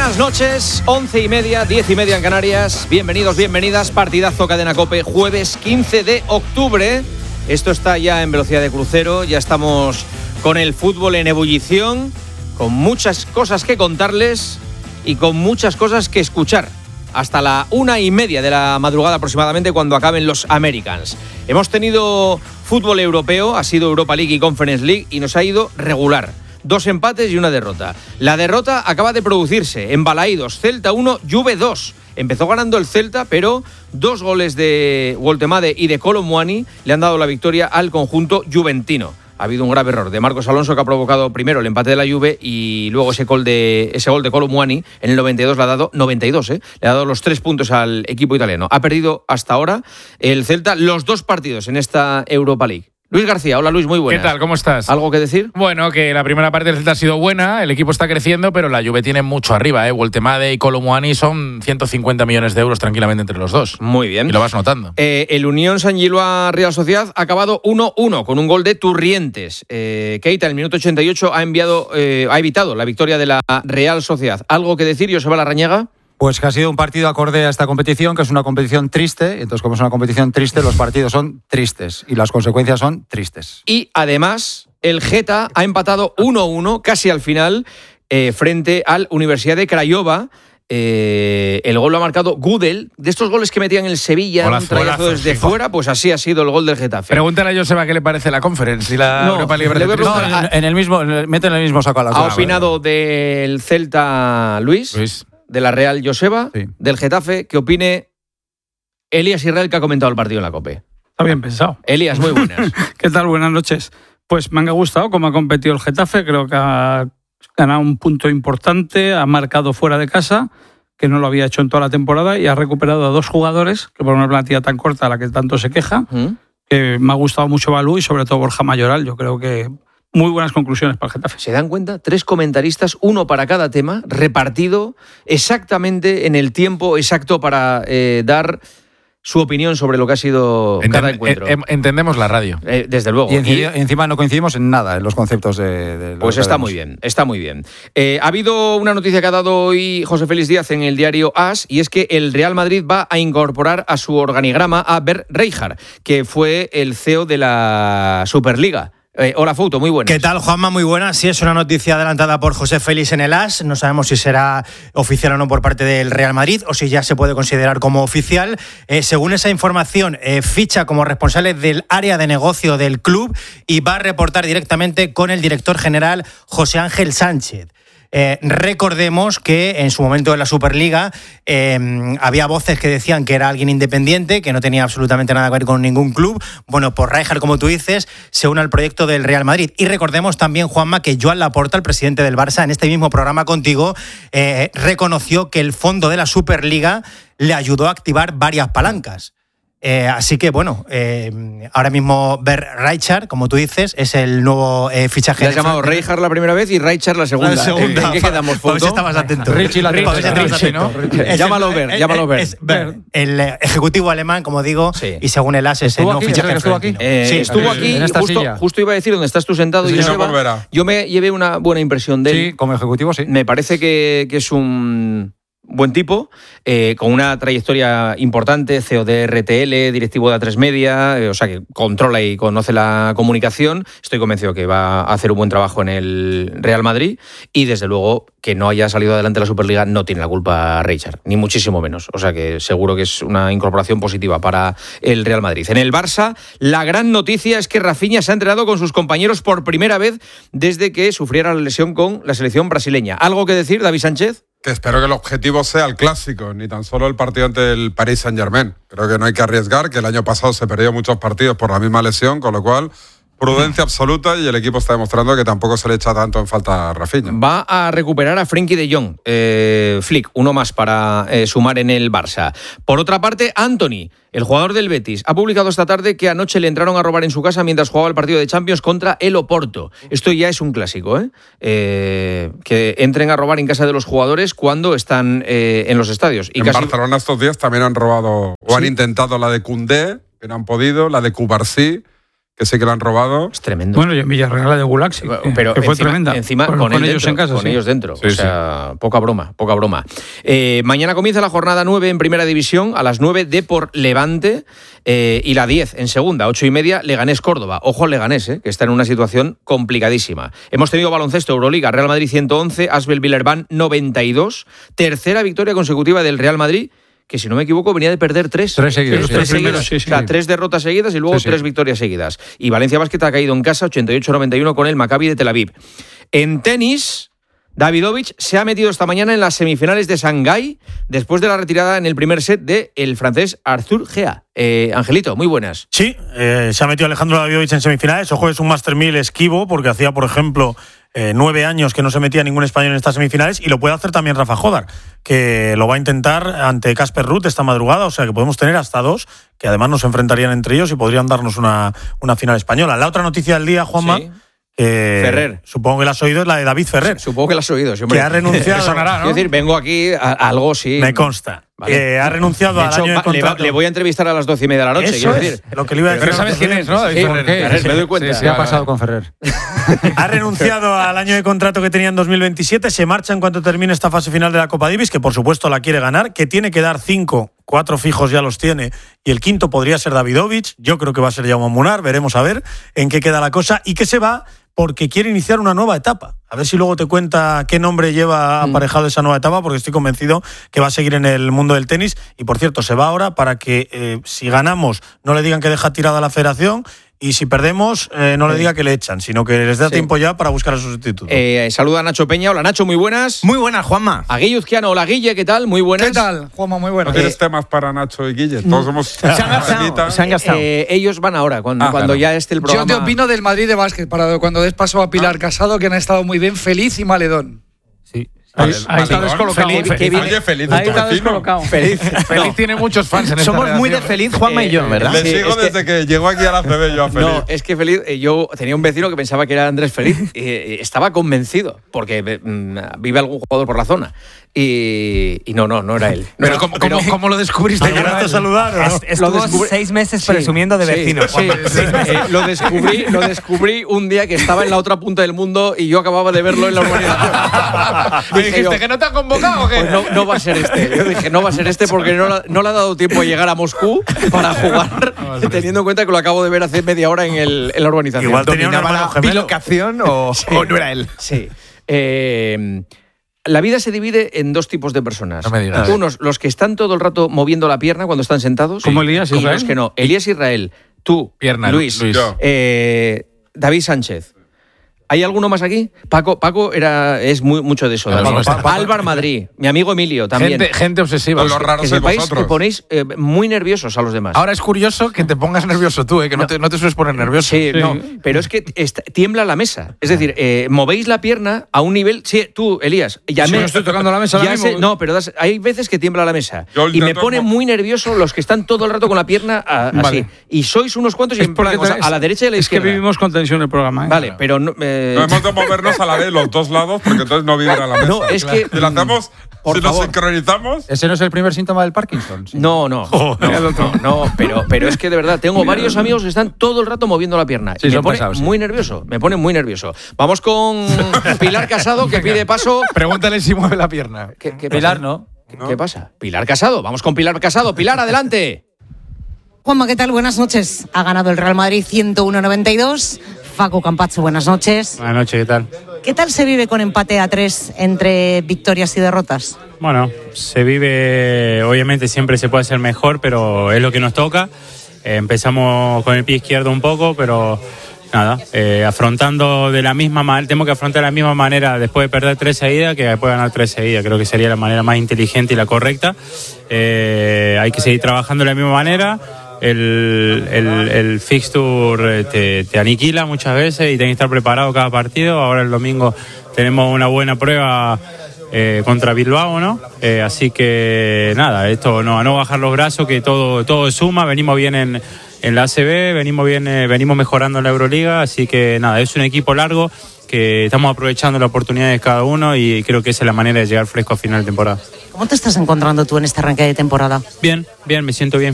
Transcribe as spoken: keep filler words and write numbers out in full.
buenas noches, once y media, diez y media en Canarias. Bienvenidos, bienvenidas, partidazo Cadena COPE, jueves quince de octubre. Esto está ya en velocidad de crucero, ya estamos con el fútbol en ebullición, con muchas cosas que contarles y con muchas cosas que escuchar. Hasta la una y media de la madrugada aproximadamente, cuando acaben los Americans. Hemos tenido fútbol europeo, ha sido Europa League y Conference League, y nos ha ido regular. Dos empates y una derrota. La derrota acaba de producirse en Balaídos, Celta uno, Juve dos. Empezó ganando el Celta, pero dos goles de Woltemade y de Kolo Muani le han dado la victoria al conjunto juventino. Ha habido un grave error de Marcos Alonso, que ha provocado primero el empate de la Juve, y luego ese gol de ese gol de Kolo Muani en el noventa y dos le ha dado noventa y dos, ¿eh? Le ha dado los tres puntos al equipo italiano. Ha perdido hasta ahora el Celta los dos partidos en esta Europa League. Luis García, hola Luis, muy buenas. ¿Qué tal? ¿Cómo estás? ¿Algo que decir? Bueno, que la primera parte del Celta ha sido buena, el equipo está creciendo, pero la Juve tiene mucho arriba, ¿eh? Woltemade y Kolo Muani son ciento cincuenta millones de euros tranquilamente entre los dos. Muy bien. Y lo vas notando. Eh, el Unión San Giloa Real Sociedad ha acabado uno uno con un gol de Turrientes. Eh, Keita, en el minuto ochenta y ocho, ha, enviado, eh, ha evitado la victoria de la Real Sociedad. ¿Algo que decir, Joseba Larrañaga? Pues que ha sido un partido acorde a esta competición, que es una competición triste. Entonces, como es una competición triste, los partidos son tristes y las consecuencias son tristes. Y además, el Geta ha empatado uno uno casi al final eh, frente al Universidad de Craiova. Eh, el gol lo ha marcado Gudel. De estos goles que metían el Sevilla, Golazo, un trayazo golazo, desde sí. fuera, pues así ha sido el gol del Getafe. Pregúntale a Joseba qué le parece la Conference y la No, Europa League. le voy a No, preguntar- en, en el mismo, meten en el mismo saco a las Ha dos. opinado del Celta Luis, Luis. de la Real Joseba, Sí. del Getafe, que opine Elías Israel, que ha comentado el partido en la COPE. Está bien pensado. Elías, muy buenas. ¿Qué tal? Buenas noches. Pues me ha gustado cómo ha competido el Getafe. Creo que ha ganado un punto importante, ha marcado fuera de casa, que no lo había hecho en toda la temporada, y ha recuperado a dos jugadores, que por una plantilla tan corta a la que tanto se queja, ¿Mm? que me ha gustado mucho Balú y sobre todo Borja Mayoral. Yo creo que muy buenas conclusiones para el Getafe. ¿Se dan cuenta? Tres comentaristas, uno para cada tema, repartido exactamente en el tiempo exacto para eh, dar su opinión sobre lo que ha sido Enten- cada encuentro. eh, eh, entendemos la radio. Eh, desde luego. Y Y- encima, encima no coincidimos en nada en los conceptos de... de lo Pues que está vemos. muy bien, está muy bien. Eh, ha habido una noticia que ha dado hoy José Félix Díaz en el diario AS, y es que el Real Madrid va a incorporar a su organigrama a Bernd Reichart, que fue el C E O de la Superliga. Eh, hola, Fouto, muy buenas. ¿Qué tal, Juanma? Muy buenas. Sí, es una noticia adelantada por José Félix en el AS. No sabemos si será oficial o no por parte del Real Madrid, o si ya se puede considerar como oficial. Eh, según esa información, eh, ficha como responsable del área de negocio del club y va a reportar directamente con el director general José Ángel Sánchez. Eh, recordemos que en su momento en la Superliga eh, había voces que decían que era alguien independiente, que no tenía absolutamente nada que ver con ningún club. Bueno, pues Rijkaard, como tú dices, se une al proyecto del Real Madrid. Y recordemos también, Juanma, que Joan Laporta, el presidente del Barça, en este mismo programa contigo, eh, reconoció que el fondo de la Superliga le ayudó a activar varias palancas. Eh, así que, bueno, eh, ahora mismo Bernd Reichart, como tú dices, es el nuevo eh, fichaje. Le has llamado Reichart la primera vez y Reichart la segunda. La segunda. ¿En qué quedamos, Para ver si Fouto? estabas atento. Richie la Para ver si estabas Richie, atento. ¿no? Es Llámalo el- Bernd, es- llámalo Bernd. es Bernd, el eh, ejecutivo alemán, como digo, Sí. y según el AS es el ¿Estuvo nuevo aquí? fichaje. ¿Es el que estuvo aquí? florentino. Eh, Sí, estuvo sí, aquí, en esta justo, silla. justo iba a decir donde estás tú sentado, Sí, Joseba. no volverá. Yo me llevé una buena impresión de él. Sí, como ejecutivo, sí. Me parece que, que es un buen tipo, eh, con una trayectoria importante, C E O de R T L, directivo de A tres Media, eh, o sea que controla y conoce la comunicación. Estoy convencido que va a hacer un buen trabajo en el Real Madrid, y desde luego que no haya salido adelante la Superliga no tiene la culpa Reichart, ni muchísimo menos. O sea que seguro que es una incorporación positiva para el Real Madrid. En el Barça, la gran noticia es que Rafinha se ha entrenado con sus compañeros por primera vez desde que sufriera la lesión con la selección brasileña. ¿Algo que decir, David Sánchez? Que espero que el objetivo sea el clásico, ni tan solo el partido ante el Paris Saint-Germain. Creo que no hay que arriesgar, que el año pasado se perdió muchos partidos por la misma lesión, con lo cual prudencia absoluta, y el equipo está demostrando que tampoco se le echa tanto en falta a Rafinha. Va a recuperar a Frenkie de Jong, eh, Flick, uno más para eh, sumar en el Barça. Por otra parte, Antony, el jugador del Betis, ha publicado esta tarde que anoche le entraron a robar en su casa mientras jugaba el partido de Champions contra el Oporto. Esto ya es un clásico, ¿eh? Eh, que entren a robar en casa de los jugadores cuando están eh, en los estadios. Y en casi... Barcelona estos días también han robado, o han intentado la de Koundé, que no han podido, la de Cubarsí, que sé que la han robado. Es tremendo. Bueno, y en Villarreal la de Gulag, sí, pero que fue encima, tremenda. Encima con, con, con ellos dentro, en casa, con sí. ellos dentro. Sí, o sea, sí. poca broma, poca broma. Eh, mañana comienza la jornada nueve en Primera División, a las nueve Depor Levante eh, y la diez en Segunda, ocho y media Leganés Córdoba. Ojo al Leganés, eh, que está en una situación complicadísima. Hemos tenido baloncesto, Euroliga, Real Madrid ciento once, Asbel Villerban noventa y dos, tercera victoria consecutiva del Real Madrid, que si no me equivoco venía de perder tres. Tres seguidos. Tres, tres Sí, seguidas. sí, sí. O sea, tres derrotas seguidas y luego Sí, sí. tres victorias seguidas. Y Valencia Basket ha caído en casa ochenta y ocho a noventa y uno con el Maccabi de Tel Aviv. En tenis, Davidovich se ha metido esta mañana en las semifinales de Shanghái después de la retirada en el primer set del francés Arthur Gea. Eh, Angelito, muy buenas. Sí, eh, se ha metido Alejandro Davidovich en semifinales. Ojo, es un Master mil esquivo porque hacía, por ejemplo, eh, nueve años que no se metía ningún español en estas semifinales, y lo puede hacer también Rafa Jodar, que lo va a intentar ante Casper Ruud esta madrugada, o sea que podemos tener hasta dos, que además nos enfrentarían entre ellos y podrían darnos una, una final española. La otra noticia del día, Juanma, Sí. que Ferrer. supongo que la has oído, es la de David Ferrer, Supongo que lo has oído, sí, hombre. que ha renunciado. sonará, ¿no? Quiero decir, vengo aquí a, a algo, sí. Me consta. Vale. Eh, ha renunciado De al hecho, año de va- le, va- contrato. le voy a entrevistar a las doce y media de la noche, Eso quiero es decir. lo que le iba a decir. Pero sabes quién es, ¿no? Sí, Ferrer. Ferrer, me doy cuenta. Sí, sí, ¿Qué ha vale, pasado vale. con Ferrer? Ha renunciado al año de contrato que tenía en dos mil veintisiete, se marcha en cuanto termine esta fase final de la Copa Davis, que por supuesto la quiere ganar, que tiene que dar cinco, cuatro fijos ya los tiene, y el quinto podría ser Davidovich. Yo creo que va a ser Jaume Munar, veremos a ver en qué queda la cosa, y que se va porque quiere iniciar una nueva etapa. A ver si luego te cuenta qué nombre lleva aparejado esa nueva etapa, porque estoy convencido que va a seguir en el mundo del tenis. Y por cierto, se va ahora para que eh, si ganamos no le digan que deja tirada a la federación, y si perdemos eh, no le diga que le echan, sino que les da Sí. tiempo ya para buscar a su sustituto. Eh, saluda a Nacho Peña. Hola, Nacho, muy buenas. Muy buenas, Juanma. A Guille Uzquiano. Hola, Guille, ¿qué tal? Muy buenas. ¿Qué tal, Juanma? Muy ¿No buenas. tienes temas para Nacho y Guille? Todos somos... Se han gastado. Se han gastado. Eh, ellos van ahora, cuando, Ah, cuando claro. ya esté el Yo programa. te opino del Madrid de básquet, para cuando des paso a Pilar Casado, que han estado muy bien, feliz y maledón. Sí. Ahí, Vale, ahí está vale, descolocado. Feliz, Qué Qué bien. Oye, feliz de Ahí tu está vecino. descolocado. Feliz. Feliz No. tiene muchos fans en esta Somos muy de redacción. feliz, Juanma y yo, Eh, ¿verdad? Le Sí, sigo es que- desde que llegó aquí a la C B yo a Feliz. No, es que Feliz, eh, yo tenía un vecino que pensaba que era Andrés Feliz y eh, estaba convencido, porque mm, vive algún jugador por la zona. Y, y no, no, no era él. No Pero era- ¿cómo, pero- cómo, cómo lo descubriste? ¿Te llegaste a saludar o no? Est- Estuvo Lo descubrí- seis meses Sí, presumiendo de sí, vecino. sí, Juanma. sí, eh, lo, descubrí, lo descubrí un día que estaba en la otra punta del mundo y yo acababa de verlo en la urbanización. ¿Me Dije dijiste yo, que no te han convocado o qué? Pues no, no va a ser este. Yo dije, no va a ser este porque no, la- no le ha dado tiempo a llegar a Moscú para jugar, teniendo en cuenta que lo acabo de ver hace media hora en, el, en la urbanización. Igual tenía un ¿Dominaba hermano la gemelo. bilocación o, o no era él? Sí. Eh, la vida se divide en dos tipos de personas. No me digas. Unos, los que están todo el rato moviendo la pierna cuando están sentados. Como Elías y Israel. los que no. Elías Israel, tú, Pierna, Luis, Luis. Yo. eh, David Sánchez. ¿Hay alguno más aquí? Paco, Paco era, es muy, mucho de eso. Pero David. no está. Álvar Madrid, mi amigo Emilio también. Gente, gente obsesiva. Lo raro que sois sepáis vosotros. que ponéis eh, muy nerviosos a los demás. Ahora es curioso que te pongas nervioso tú, ¿eh? Que no, No. te, no te sueles poner nervioso. Sí, Sí. no, pero es que est- tiembla la mesa. Es decir, eh, movéis la pierna a un nivel. Sí, tú, Elías. Ya Sí, me no estoy tocando la mesa ahora ya mismo. sé- no, pero das- hay veces que tiembla la mesa. Yo Y me intento pone mo- muy nervioso los que están todo el rato con la pierna a- así. Vale. Y sois unos cuantos y Es en plan, porque o sea, te- a la derecha y a la es que izquierda. vivimos con tensión en el programa. ¿eh? Vale, pero no. eh, No hemos de movernos a la vez los dos lados porque entonces no vibra la mesa. No, es que- Si lo hacemos, Por si nos favor. sincronizamos. ¿Ese no es el primer síntoma del Parkinson? Sí. No, no, no, no, no, pero, pero es que de verdad tengo varios amigos que están todo el rato moviendo la pierna. Sí, y me son pone pesados, sí. muy nervioso, me pone muy nervioso. Vamos con Pilar Casado, que pide paso. Pregúntale si mueve la pierna. ¿Qué, qué Pilar, pasa? ¿no? ¿Qué, qué pasa? Pilar Casado, vamos con Pilar Casado. Pilar, adelante. Juanma, ¿qué tal? Buenas noches. Ha ganado el Real Madrid ciento uno a noventa y dos. Facu Campacho, buenas noches. Buenas noches, ¿qué tal? ¿Qué tal se vive con empate a tres entre victorias y derrotas? Bueno, se vive, obviamente siempre se puede hacer mejor, pero es lo que nos toca. Eh, empezamos con el pie izquierdo un poco, pero nada, eh, afrontando de la misma manera, tenemos que afrontar de la misma manera después de perder tres seguidas que después de ganar tres seguidas. Creo que sería la manera más inteligente y la correcta. Eh, hay que seguir trabajando de la misma manera. El, el, el fixture te, te aniquila muchas veces y tienes que estar preparado cada partido. Ahora el domingo tenemos una buena prueba eh, contra Bilbao, ¿no? Eh, así que nada, esto no, a no bajar los brazos, que todo, todo suma. Venimos bien en, en la A C B, venimos bien, eh, venimos mejorando en la Euroliga, así que nada, es un equipo largo que estamos aprovechando las oportunidades cada uno y creo que esa es la manera de llegar fresco a final de temporada. ¿Cómo te estás encontrando tú en este arranque de temporada? Bien, bien, me siento bien